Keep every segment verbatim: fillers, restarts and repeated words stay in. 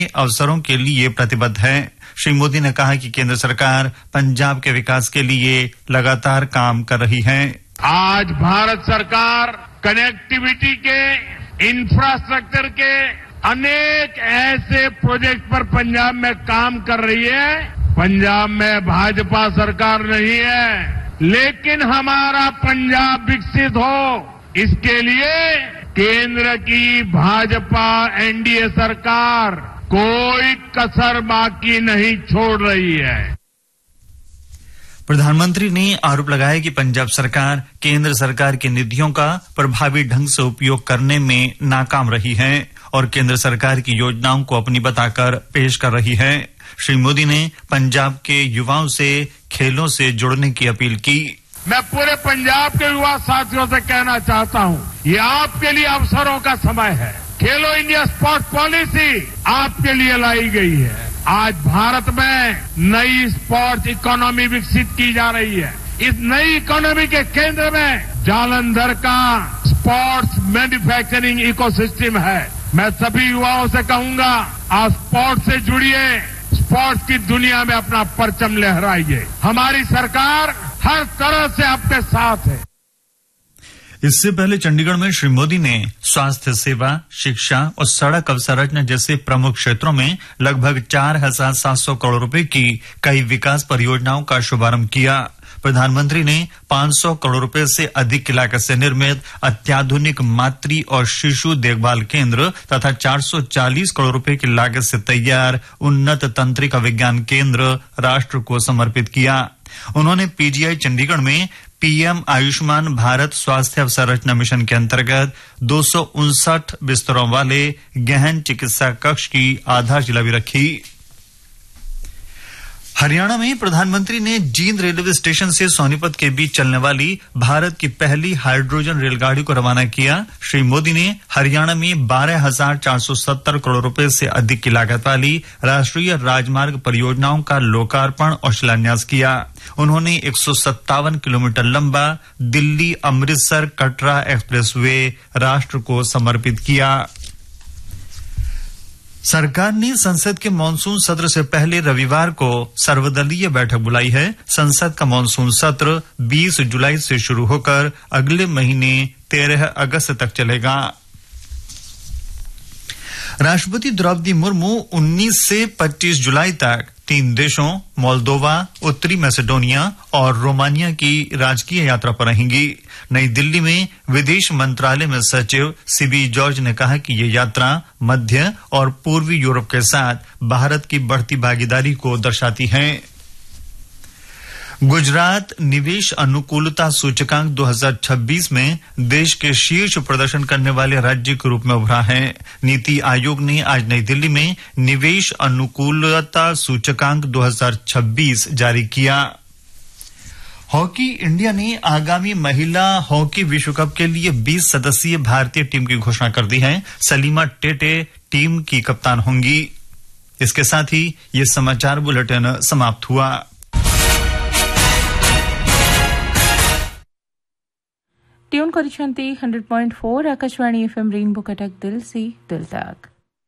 अवसरों के लिए प्रतिबद्ध है। श्री मोदी ने कहा कि केंद्र सरकार पंजाब के विकास के लिए लगातार काम कर रही है। आज भारत सरकार कनेक्टिविटी के, इंफ्रास्ट्रक्चर के अनेक ऐसे प्रोजेक्ट पर पंजाब में काम कर रही है। पंजाब में भाजपा सरकार नहीं है, लेकिन हमारा पंजाब विकसित हो इसके लिए केंद्र की भाजपा एनडीए सरकार कोई कसर बाकी नहीं छोड़ रही है। प्रधानमंत्री ने आरोप लगाया कि पंजाब सरकार केंद्र सरकार की निधियों का प्रभावी ढंग से उपयोग करने में नाकाम रही है और केंद्र सरकार की योजनाओं को अपनी बताकर पेश कर रही है। श्री मोदी ने पंजाब के युवाओं से खेलों से जुड़ने की अपील की। मैं पूरे पंजाब के युवा साथियों से कहना चाहता हूं, ये आपके लिए अवसरों का समय है। खेलो इंडिया स्पोर्ट्स पॉलिसी आपके लिए लाई गई है। आज भारत में नई स्पोर्ट्स इकोनॉमी विकसित की जा रही है। इस नई इकोनॉमी के केंद्र में जालंधर का स्पोर्ट्स मैन्युफैक्चरिंग इकोसिस्टम है। मैं सभी युवाओं से कहूंगा, आप स्पोर्ट्स से जुड़िए, स्पोर्ट्स की दुनिया में अपना परचम लहराइए। हमारी सरकार हर तरह से आपके साथ है। इससे पहले चंडीगढ़ में श्री मोदी ने स्वास्थ्य सेवा, शिक्षा और सड़क अवसंरचना जैसे प्रमुख क्षेत्रों में लगभग चार हजार सात सौ करोड़ रुपए की कई विकास परियोजनाओं का शुभारंभ किया। प्रधानमंत्री ने पांच सौ करोड़ रुपए से अधिक की लागत से निर्मित अत्याधुनिक मातृ और शिशु देखभाल केंद्र तथा चार सौ चालीस करोड़ रुपए की लागत से तैयार उन्नत तंत्रिका विज्ञान केंद्र राष्ट्र को समर्पित किया। उन्होंने पीजीआई चंडीगढ़ में पीएम आयुष्मान भारत स्वास्थ्य अवसंरचना मिशन के अंतर्गत दो सौ उनसठ बिस्तरों वाले गहन चिकित्सा कक्ष की आधारशिला भी रखी। हरियाणा में प्रधानमंत्री ने जींद रेलवे स्टेशन से सोनीपत के बीच चलने वाली भारत की पहली हाइड्रोजन रेलगाड़ी को रवाना किया। श्री मोदी ने हरियाणा में बारह हजार चार सौ सत्तर करोड़ रुपए से अधिक की लागत वाली राष्ट्रीय राजमार्ग परियोजनाओं का लोकार्पण और शिलान्यास किया। उन्होंने एक सौ सत्तावन किलोमीटर लंबा दिल्ली अमृतसर कटरा एक्सप्रेस वे राष्ट्र को समर्पित किया। सरकार ने संसद के मानसून सत्र से पहले रविवार को सर्वदलीय बैठक बुलाई है। संसद का मानसून सत्र बीस जुलाई से शुरू होकर अगले महीने तेरह अगस्त तक चलेगा। राष्ट्रपति द्रौपदी मुर्मू उन्नीस से पच्चीस जुलाई तक तीन देशों मोल्दोवा, उत्तरी मैसेडोनिया और रोमानिया की राजकीय यात्रा पर रहेंगी। नई दिल्ली में विदेश मंत्रालय में सचिव सीबी जॉर्ज ने कहा कि ये यात्रा मध्य और पूर्वी यूरोप के साथ भारत की बढ़ती भागीदारी को दर्शाती है। गुजरात निवेश अनुकूलता सूचकांक दो हजार छब्बीस में देश के शीर्ष प्रदर्शन करने वाले राज्य के रूप में उभरा है। नीति आयोग ने आज नई दिल्ली में निवेश अनुकूलता सूचकांक दो हजार छब्बीस जारी किया। हॉकी इंडिया ने आगामी महिला हॉकी विश्व कप के लिए बीस सदस्यीय भारतीय टीम की घोषणा कर दी है। सलीमा टेटे टीम की कप्तान होंगी। इसके साथ ही ये समाचार बुलेटिन समाप्त हुआ। Tune करिछंती hundred point four Akashvani FM rainbow Cuttack दिल से दिल तक।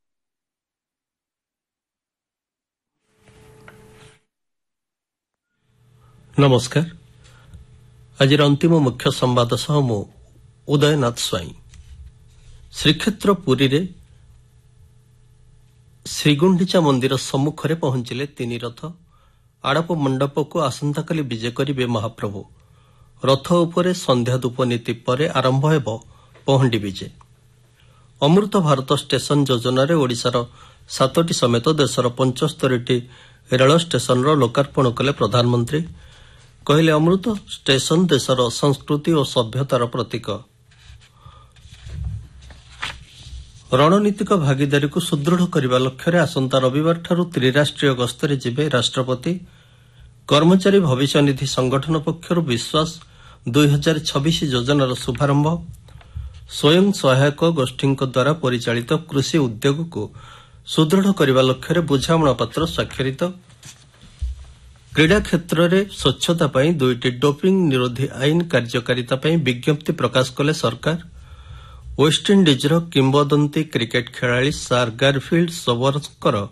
नमस्कार। आज अंतिम मुख्य संवाद सह मु उदयनाथ स्वाई। श्रीक्षेत्र पुरी रे श्रीगुंडीचा मंदिर सम्मुख रे पहुंचिले तीन रथ। आड़प मंडप को आसंताकाली विजय करिवे महाप्रभु। रथ उपरे संध्या धूप नीति परे आरंभ हेब पहंडी विजे। अमृत भारत स्टेशन योजन ओडिशार सातटी समेत देशर पंचस्तरी रेल स्टेशन लोकार्पण कले प्रधानमंत्री। कहले अमृत स्टेशन देशर संस्कृति और सभ्यतार प्रतीक। रणनीतिक भागीदारी को सुदृढ़ करने लक्ष्य आसंता रविवार ठारू त्रिराष्ट्रीय गस्तरे जिबे राष्ट्रपति। कर्मचारी भविष्य निधि संगठन पक्षर विश्वास दुई हजार छब्बीस योजनार शुभारंभ। स्वयं सहायक गोष्ठी द्वारा परिचालित कृषि उद्योग को सुदृढ़ करने लक्ष्य बुझामणा पत्र स्वाक्षरित। क्रीड़ा क्षेत्र में स्वच्छता दुईटी डोपिंग निरोधी आईन कार्यकारिता विज्ञप्ति प्रकाश कले सरकार। ୱେଷ୍ଟଇଣ୍ଡିଜ୍ର କିମ୍ବଦନ୍ତୀ କ୍ରିକେଟ୍ ଖେଳାଳି ସାର୍ ଗାରଫିଲ୍ଡ ସବର୍ସଙ୍କର